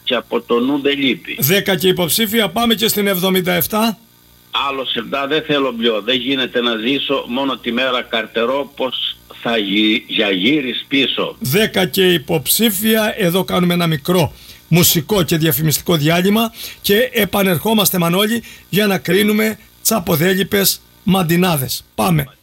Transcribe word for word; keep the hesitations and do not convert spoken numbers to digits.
και από το νου δεν λείπει. δέκα και υποψήφια, πάμε και στην εβδομήντα επτά. Άλλος επτά δεν θέλω πιο, δεν γίνεται να ζήσω μόνο τη μέρα καρτερό πως θα γι, για γύρεις πίσω. δέκα και υποψήφια, εδώ κάνουμε ένα μικρό μουσικό και διαφημιστικό διάλειμμα και επανερχόμαστε, Μανώλη, για να κρίνουμε τσαποδέλιπες μαντινάδες. Πάμε.